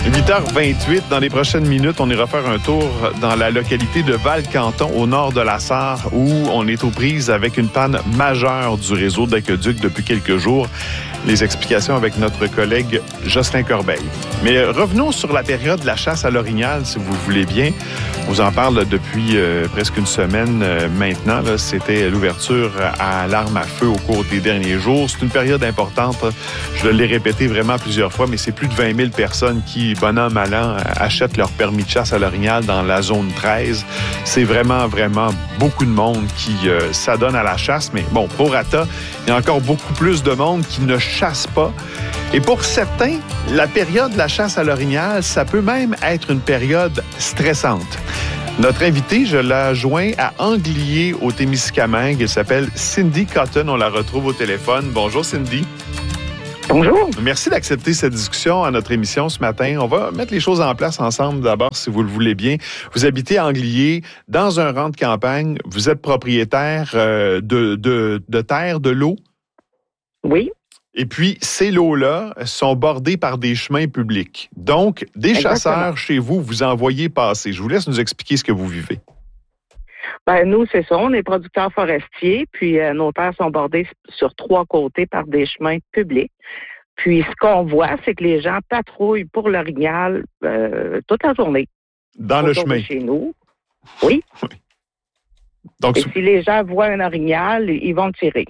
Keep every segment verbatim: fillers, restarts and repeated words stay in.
huit heures vingt-huit, dans les prochaines minutes, on ira faire un tour dans la localité de Val-Canton, au nord de la Sarre, où on est aux prises avec une panne majeure du réseau d'aqueduc depuis quelques jours. Les explications avec notre collègue Jocelyn Corbeil. Mais revenons sur la période de la chasse à l'orignal, si vous voulez bien. On vous en parle depuis euh, presque une semaine euh, maintenant. Là. C'était l'ouverture à l'arme à feu au cours des derniers jours. C'est une période importante. Je l'ai répété vraiment plusieurs fois, mais c'est plus de vingt mille personnes qui, bon an, mal an, achètent leur permis de chasse à l'orignal dans la zone treize. C'est vraiment, vraiment beaucoup de monde qui euh, s'adonne à la chasse. Mais bon, prorata, il y a encore beaucoup plus de monde qui ne chasse pas. Et pour certains, la période de la chasse à l'orignal, ça peut même être une période stressante. Notre invitée, je la joins à Anglier, au Témiscamingue. Elle s'appelle Cindy Cotton. On la retrouve au téléphone. Bonjour, Cindy. Bonjour. Merci d'accepter cette discussion à notre émission ce matin. On va mettre les choses en place ensemble d'abord, si vous le voulez bien. Vous habitez à Anglier, dans un rang de campagne. Vous êtes propriétaire euh, de, de, de terre, de l'eau? Oui. Et puis, ces lots-là sont bordés par des chemins publics. Donc, des Exactement. chasseurs chez vous, vous en voyez passer. Je vous laisse nous expliquer ce que vous vivez. Ben, nous, c'est ça. On est producteurs forestiers, puis euh, nos terres sont bordées sur trois côtés par des chemins publics. Puis, ce qu'on voit, c'est que les gens patrouillent pour l'orignal euh, toute la journée. Dans le chemin. Chez nous. Oui. Oui. Donc, Et si les gens voient un orignal, ils vont tirer.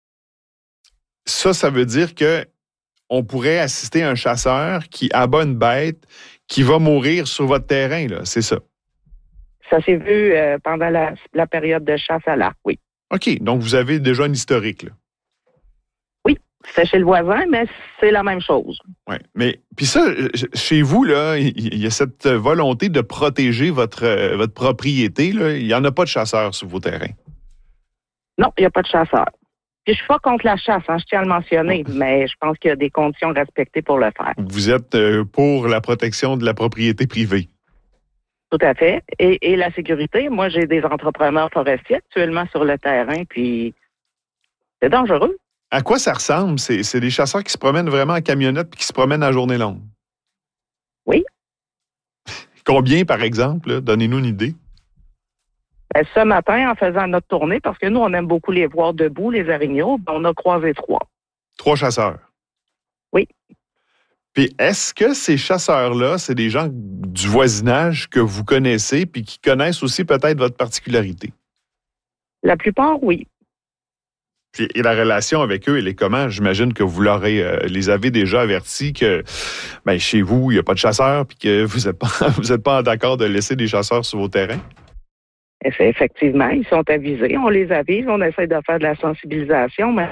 Ça, ça veut dire que on pourrait assister à un chasseur qui abat une bête qui va mourir sur votre terrain, là. C'est ça? Ça s'est vu euh, pendant la, la période de chasse à l'arc, oui. OK. Donc, vous avez déjà un historique, là. Oui. C'était chez le voisin, mais c'est la même chose. Oui. Mais, puis ça, chez vous, là, il y a cette volonté de protéger votre, votre propriété, là. Il n'y en a pas de chasseurs sur vos terrains. Non, il n'y a pas de chasseurs. Puis je suis pas contre la chasse, hein, je tiens à le mentionner, mais je pense qu'il y a des conditions respectées pour le faire. Vous êtes euh, pour la protection de la propriété privée. Tout à fait. Et, et la sécurité, moi, j'ai des entrepreneurs forestiers actuellement sur le terrain, puis c'est dangereux. À quoi ça ressemble? C'est, c'est des chasseurs qui se promènent vraiment en camionnette puis qui se promènent à journée longue. Oui. Combien, par exemple? Là? Donnez-nous une idée. Ben, ce matin, en faisant notre tournée, parce que nous, on aime beaucoup les voir debout, les orignaux, ben, on a croisé trois. Trois chasseurs? Oui. Puis est-ce que ces chasseurs-là, c'est des gens du voisinage que vous connaissez puis qui connaissent aussi peut-être votre particularité? La plupart, oui. Puis, et la relation avec eux, elle est comment? J'imagine que vous l'aurez, euh, les avez déjà avertis que ben, chez vous, il n'y a pas de chasseurs puis que vous n'êtes pas, vous êtes pas d'accord de laisser des chasseurs sur vos terrains? Effectivement, ils sont avisés, on les avise, on essaie de faire de la sensibilisation, mais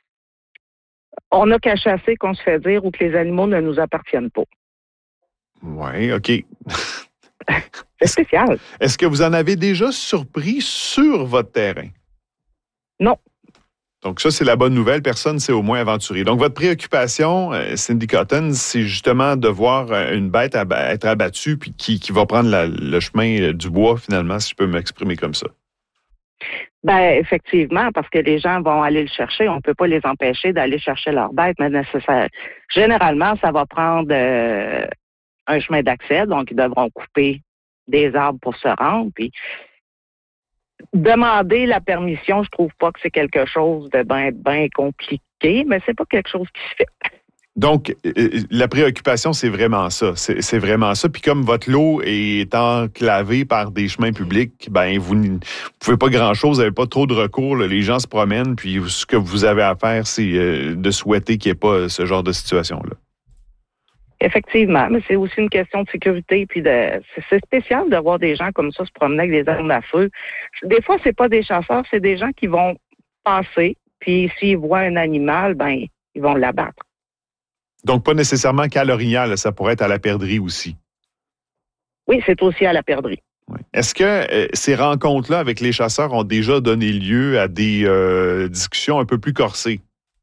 on n'a qu'à chasser qu'on se fait dire ou que les animaux ne nous appartiennent pas. Oui, OK. C'est spécial. Est-ce que vous en avez déjà surpris sur votre terrain? Non. Donc ça, c'est la bonne nouvelle. Personne ne s'est au moins aventuré. Donc votre préoccupation, euh, Cindy Cotton, c'est justement de voir une bête ab- être abattue puis qui, qui va prendre la, le chemin du bois, finalement, si je peux m'exprimer comme ça. Ben effectivement, parce que les gens vont aller le chercher. On ne peut pas les empêcher d'aller chercher leur bête, mais nécessaire. Généralement, ça va prendre euh, un chemin d'accès, donc ils devront couper des arbres pour se rendre. Puis demander la permission, je trouve pas que c'est quelque chose de bien ben compliqué, mais c'est pas quelque chose qui se fait. Donc, euh, la préoccupation, c'est vraiment ça. C'est, c'est vraiment ça. Puis comme votre lot est enclavé par des chemins publics, ben vous ne pouvez pas grand-chose, vous n'avez pas trop de recours. Là. Les gens se promènent, puis ce que vous avez à faire, c'est euh, de souhaiter qu'il n'y ait pas ce genre de situation-là. Effectivement, mais c'est aussi une question de sécurité. Puis de, c'est spécial de voir des gens comme ça se promener avec des armes à feu. Des fois, c'est pas des chasseurs, c'est des gens qui vont passer, puis s'ils voient un animal, ben ils vont l'abattre. Donc, pas nécessairement qu'à l'orignal, ça pourrait être à la perdrix aussi. Oui, c'est aussi à la perdrix. Oui. Est-ce que euh, ces rencontres-là avec les chasseurs ont déjà donné lieu à des euh, discussions un peu plus corsées?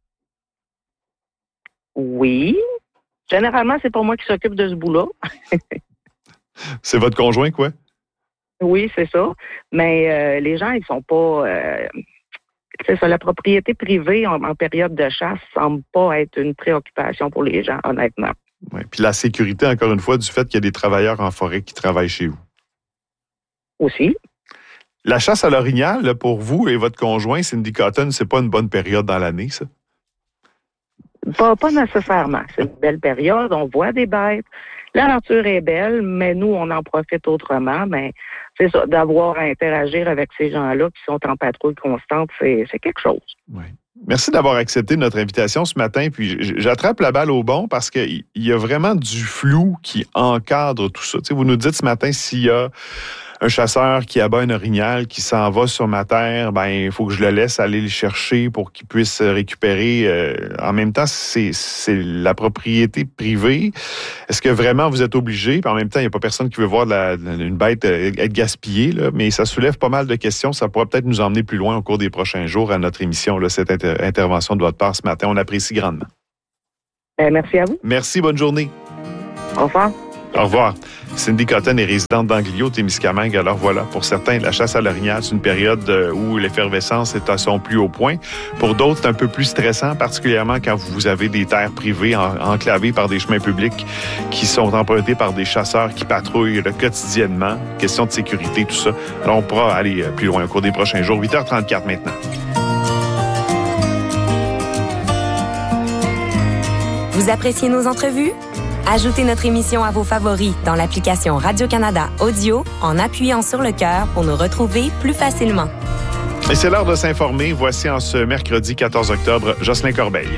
Oui. Généralement, c'est pas moi qui s'occupe de ce bout-là. C'est votre conjoint, quoi? Oui, c'est ça. Mais euh, les gens, ils sont pas... Euh, c'est ça, la propriété privée en, en période de chasse semble pas être une préoccupation pour les gens, honnêtement. Ouais. Puis la sécurité, encore une fois, du fait qu'il y a des travailleurs en forêt qui travaillent chez vous. Aussi. La chasse à l'orignal, là, pour vous et votre conjoint, Cindy Cotton, c'est pas une bonne période dans l'année, ça? Pas, pas nécessairement. C'est une belle période. On voit des bêtes. La nature est belle, mais nous, on en profite autrement. Mais c'est ça, d'avoir à interagir avec ces gens-là qui sont en patrouille constante, c'est, c'est quelque chose. Oui. Merci d'avoir accepté notre invitation ce matin. Puis j'attrape la balle au bon parce qu'il y a vraiment du flou qui encadre tout ça. Tu sais, vous nous dites ce matin s'il y a un chasseur qui abat un orignal, qui s'en va sur ma terre, ben il faut que je le laisse aller le chercher pour qu'il puisse récupérer. Euh, en même temps, c'est, c'est la propriété privée. Est-ce que vraiment vous êtes obligé? Puis en même temps, il n'y a pas personne qui veut voir de la, de, une bête être gaspillée, là, mais ça soulève pas mal de questions. Ça pourrait peut-être nous emmener plus loin au cours des prochains jours à notre émission, là, cette inter- intervention de votre part ce matin. On apprécie grandement. Euh, merci à vous. Merci, bonne journée. Au revoir. Au revoir. Cindy Cotton est résidente d'Anglio, Témiscamingue. Alors voilà, pour certains, la chasse à l'orignal, c'est une période où l'effervescence est à son plus haut point. Pour d'autres, c'est un peu plus stressant, particulièrement quand vous avez des terres privées en, enclavées par des chemins publics qui sont empruntés par des chasseurs qui patrouillent là, quotidiennement. Question de sécurité, tout ça. Alors on pourra aller plus loin au cours des prochains jours. huit heures trente-quatre maintenant. Vous appréciez nos entrevues? Ajoutez notre émission à vos favoris dans l'application Radio-Canada Audio en appuyant sur le cœur pour nous retrouver plus facilement. Et c'est l'heure de s'informer. Voici en ce mercredi quatorze octobre, Jocelyn Corbeil.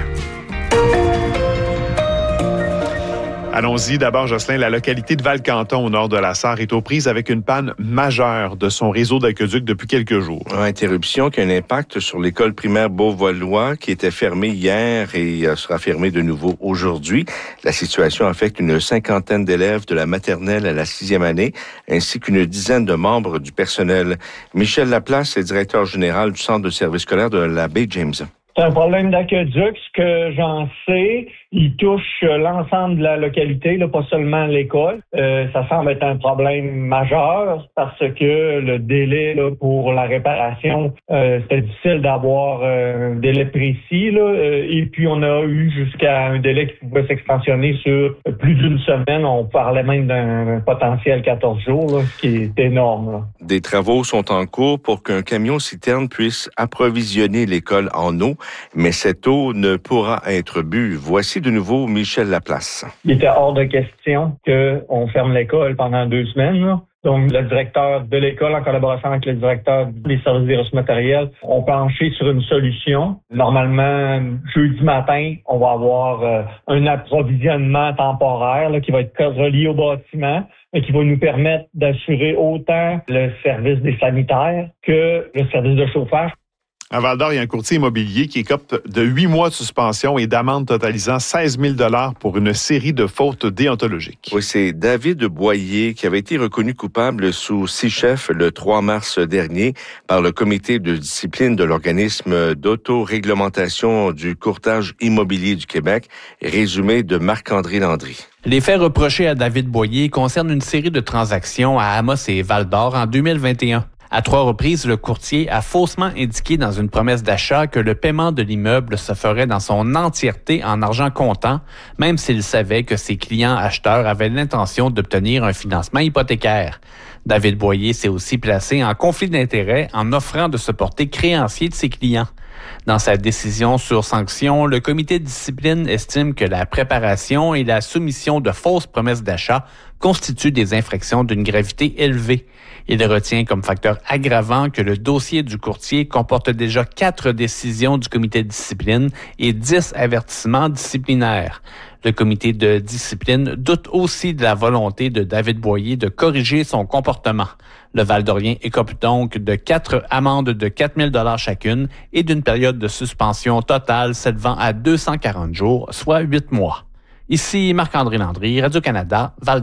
Allons-y. D'abord, Jocelyn, la localité de Val-Canton, au nord de la Sarre, est aux prises avec une panne majeure de son réseau d'aqueduc depuis quelques jours. Interruption qui a un impact sur l'école primaire Beauvalois, qui était fermée hier et sera fermée de nouveau aujourd'hui. La situation affecte une cinquantaine d'élèves de la maternelle à la sixième année, ainsi qu'une dizaine de membres du personnel. Michel Laplace est directeur général du centre de service scolaire de la baie James. C'est un problème d'aqueduc, ce que j'en sais. Il touche l'ensemble de la localité, là, pas seulement l'école. Euh, ça semble être un problème majeur parce que le délai là, pour la réparation, euh, c'était difficile d'avoir euh, un délai précis. Là, euh, et puis, on a eu jusqu'à un délai qui pouvait s'extensionner sur plus d'une semaine. On parlait même d'un potentiel quatorze jours, là, ce qui est énorme. Là. Des travaux sont en cours pour qu'un camion-citerne puisse approvisionner l'école en eau, mais cette eau ne pourra être bue. Voici de nouveau Michel Laplace. Il était hors de question qu'on ferme l'école pendant deux semaines. Là. Donc, le directeur de l'école, en collaboration avec le directeur des services des ressources matérielles, ont penché sur une solution. Normalement, jeudi matin, on va avoir euh, un approvisionnement temporaire là, qui va être relié au bâtiment, mais qui va nous permettre d'assurer autant le service des sanitaires que le service de chauffage. À Val-d'Or, il y a un courtier immobilier qui écope de huit mois de suspension et d'amende totalisant seize mille dollars pour une série de fautes déontologiques. Oui, c'est David Boyer qui avait été reconnu coupable sous six chefs le trois mars dernier par le comité de discipline de l'organisme d'autoréglementation du courtage immobilier du Québec, résumé de Marc-André Landry. Les faits reprochés à David Boyer concernent une série de transactions à Amos et Val-d'Or en deux mille vingt et un. À trois reprises, le courtier a faussement indiqué dans une promesse d'achat que le paiement de l'immeuble se ferait dans son entièreté en argent comptant, même s'il savait que ses clients acheteurs avaient l'intention d'obtenir un financement hypothécaire. David Boyer s'est aussi placé en conflit d'intérêts en offrant de se porter créancier de ses clients. Dans sa décision sur sanction, le comité de discipline estime que la préparation et la soumission de fausses promesses d'achat constituent des infractions d'une gravité élevée. Il retient comme facteur aggravant que le dossier du courtier comporte déjà quatre décisions du comité de discipline et dix avertissements disciplinaires. Le comité de discipline doute aussi de la volonté de David Boyer de corriger son comportement. Le Val-d'Orien écope donc de quatre amendes de quatre mille dollars chacune et d'une période de suspension totale s'élevant à deux cent quarante jours, soit huit mois. Ici Marc-André Landry, Radio-Canada, Val-d'Or.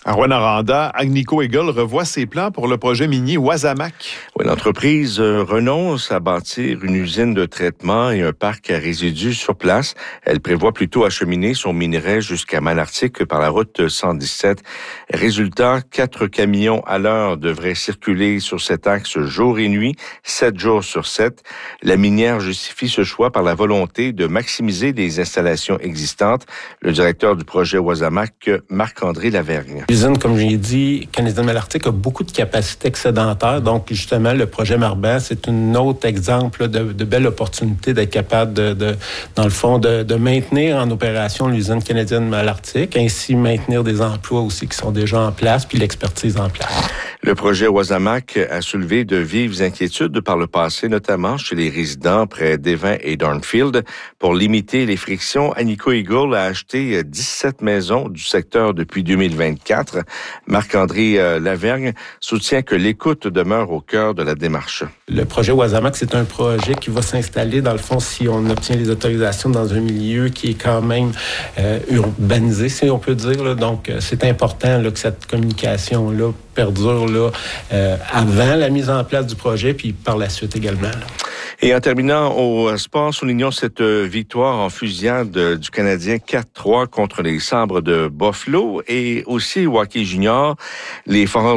À Rouyn-Noranda, Agnico Eagle revoit ses plans pour le projet minier Wasamac. Oui, l'entreprise renonce à bâtir une usine de traitement et un parc à résidus sur place. Elle prévoit plutôt acheminer son minerai jusqu'à Malartic par la route cent dix-sept. Résultat, quatre camions à l'heure devraient circuler sur cet axe jour et nuit, sept jours sur sept. La minière justifie ce choix par la volonté de maximiser les installations existantes. Le directeur du projet Wasamac, Marc-André Lavergne. L'usine, comme j'ai dit, Canadian Malartic a beaucoup de capacités excédentaires. Donc, justement, le projet Marban, c'est un autre exemple de, de belle opportunité d'être capable de, de dans le fond, de, de maintenir en opération l'usine Canadian Malartic, ainsi maintenir des emplois aussi qui sont déjà en place, puis l'expertise en place. Le projet Wasamac a soulevé de vives inquiétudes par le passé, notamment chez les résidents près d'Evin et Darnfield. Pour limiter les frictions, Agnico Eagle a acheté dix-sept maisons du secteur depuis deux mille vingt-quatre. Marc-André Lavergne soutient que l'écoute demeure au cœur de la démarche. Le projet Wasamac, c'est un projet qui va s'installer, dans le fond, si on obtient les autorisations dans un milieu qui est quand même euh, urbanisé, si on peut dire. Là. Donc, c'est important là, que cette communication-là perdure là, euh, avant la mise en place du projet, puis par la suite également. Là. Et en terminant au sport, soulignons cette victoire en fusillade du Canadien quatre trois contre les Sabres de Buffalo et aussi au hockey junior. Les Foreurs